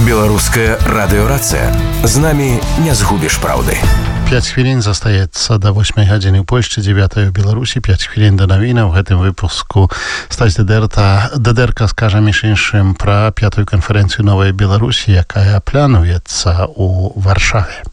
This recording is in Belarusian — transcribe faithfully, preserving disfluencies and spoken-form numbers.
Беларуская радыёрацыя. З намі не згубіш праўды. пять хвілін застаецца да восьмай гадзіны ў Польшчы, дзевятай у Беларусі, пять хвілін да навінаў. У гэтым выпуску Стась Дедерта, Дедерка скажа між іншым пра пятую канферэнцыю Новай Беларусі, якая плануецца ў Варшаве.